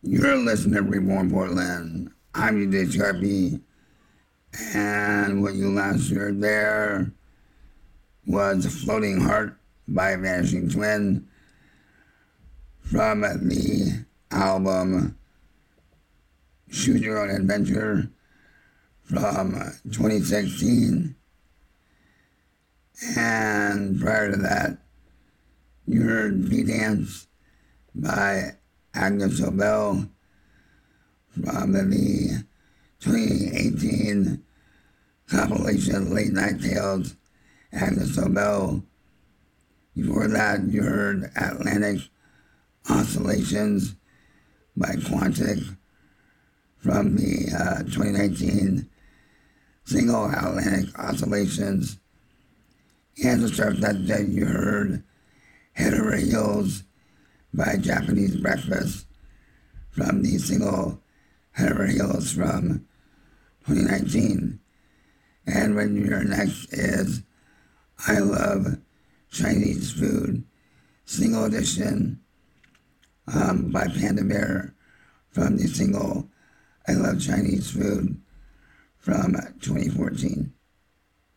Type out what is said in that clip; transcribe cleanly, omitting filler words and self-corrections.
You're listening to Reborn Portland. I'm DJ Sharpie, and what you last heard there was Floating Heart by Vanishing Twin from the album Choose Your Own Adventure from 2016. And prior to that, you heard Be Dance by Agnes Obel from the 2018 compilation Late Night Tales, Agnes Obel. Before that, you heard Atlantic Oscillations by Quantic from the 2019 single Atlantic Oscillations. And to start that day, you heard Head Over Heels by Japanese Breakfast from the single Head Over Heels from 2019. And what you hear next is I Love Chinese Food, single edition by Panda Bear from the single I Love Chinese Food from 2014.